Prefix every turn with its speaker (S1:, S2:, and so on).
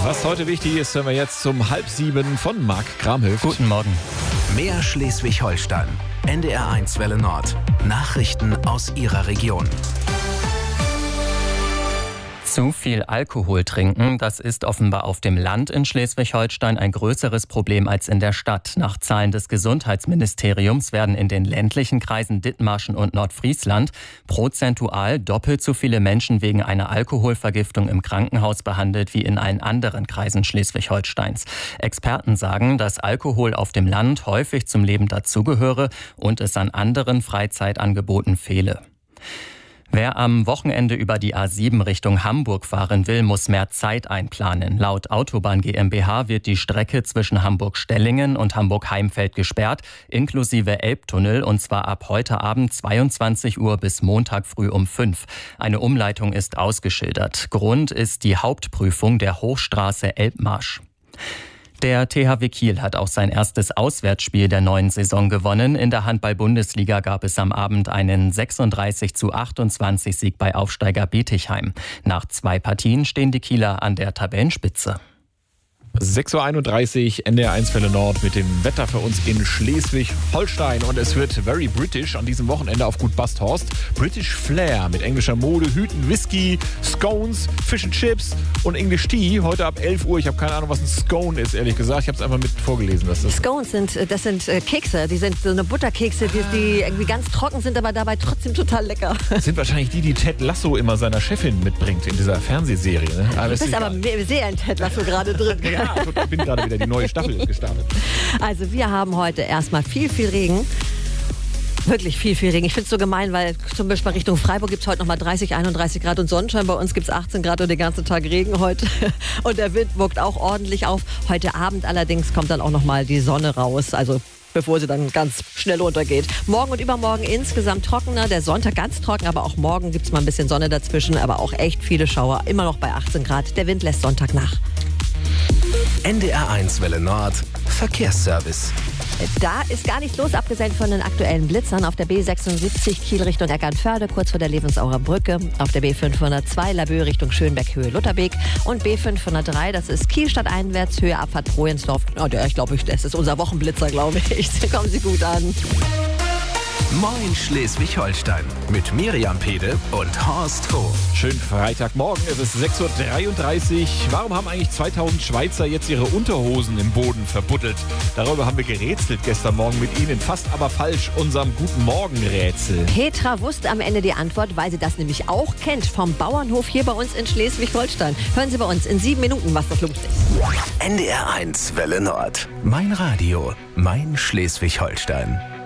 S1: Was heute wichtig ist, hören wir jetzt um 6:30 von Marc Kramhöft.
S2: Guten Morgen.
S3: Mehr Schleswig-Holstein. NDR1 Welle Nord. Nachrichten aus Ihrer Region.
S2: Zu viel Alkohol trinken, das ist offenbar auf dem Land in Schleswig-Holstein ein größeres Problem als in der Stadt. Nach Zahlen des Gesundheitsministeriums werden in den ländlichen Kreisen Dithmarschen und Nordfriesland prozentual doppelt so viele Menschen wegen einer Alkoholvergiftung im Krankenhaus behandelt wie in allen anderen Kreisen Schleswig-Holsteins. Experten sagen, dass Alkohol auf dem Land häufig zum Leben dazugehöre und es an anderen Freizeitangeboten fehle. Wer am Wochenende über die A7 Richtung Hamburg fahren will, muss mehr Zeit einplanen. Laut Autobahn GmbH wird die Strecke zwischen Hamburg-Stellingen und Hamburg-Heimfeld gesperrt, inklusive Elbtunnel, und zwar ab heute Abend 22 Uhr bis Montag früh um 5. Eine Umleitung ist ausgeschildert. Grund ist die Hauptprüfung der Hochstraße Elbmarsch. Der THW Kiel hat auch sein erstes Auswärtsspiel der neuen Saison gewonnen. In der Handball-Bundesliga gab es am Abend einen 36:28 Sieg bei Aufsteiger Bietigheim. Nach 2 Partien stehen die Kieler an der Tabellenspitze.
S1: 6:31 NDR1 Welle Nord mit dem Wetter für uns in Schleswig-Holstein. Und es wird very British an diesem Wochenende auf Gut Basthorst. British Flair mit englischer Mode, Hüten, Whisky, Scones, Fish and Chips und English Tea. Heute ab 11 Uhr. Ich habe keine Ahnung, was ein Scone ist, ehrlich gesagt. Ich habe es einfach mit vorgelesen.
S4: Scones sind Kekse. Die sind so eine Butterkekse, die irgendwie ganz trocken sind, aber dabei trotzdem total lecker.
S1: Das sind wahrscheinlich die Ted Lasso immer seiner Chefin mitbringt in dieser Fernsehserie. Ne?
S4: Du bist aber sehr in Ted Lasso gerade drin.
S1: Ja, ich bin gerade wieder, die neue Staffel gestartet.
S4: Also wir haben heute erstmal viel Regen. Wirklich viel Regen. Ich finde es so gemein, weil zum Beispiel Richtung Freiburg gibt es heute nochmal 30, 31 Grad und Sonnenschein. Bei uns gibt es 18 Grad und den ganzen Tag Regen heute. Und der Wind wirkt auch ordentlich auf. Heute Abend allerdings kommt dann auch nochmal die Sonne raus. Also bevor sie dann ganz schnell untergeht. Morgen und übermorgen insgesamt trockener. Der Sonntag ganz trocken, aber auch morgen gibt es mal ein bisschen Sonne dazwischen. Aber auch echt viele Schauer. Immer noch bei 18 Grad. Der Wind lässt Sonntag nach.
S3: NDR1 Welle Nord. Verkehrsservice.
S4: Da ist gar nichts los, abgesehen von den aktuellen Blitzern auf der B76 Kiel Richtung Eckernförde, kurz vor der Lebensauer Brücke, auf der B502 Laboe Richtung Schönberg Höhe Lutherbeek und B503, das ist Kiel stadteinwärts Höhe Abfahrt Prohensdorf. Oh, das ist unser Wochenblitzer, glaube ich. Kommen Sie gut an.
S3: Moin Schleswig-Holstein mit Miriam Pede und Horst Voh.
S1: Schönen Freitagmorgen, es ist 6:33 Uhr. Warum haben eigentlich 2000 Schweizer jetzt ihre Unterhosen im Boden verbuddelt? Darüber haben wir gerätselt gestern Morgen mit Ihnen. Fast aber falsch, unserem Guten Morgen-Rätsel.
S4: Petra wusste am Ende die Antwort, weil sie das nämlich auch kennt vom Bauernhof hier bei uns in Schleswig-Holstein. Hören Sie bei uns in 7 Minuten, was das lustig ist.
S3: NDR1 Welle Nord. Mein Radio, mein Schleswig-Holstein.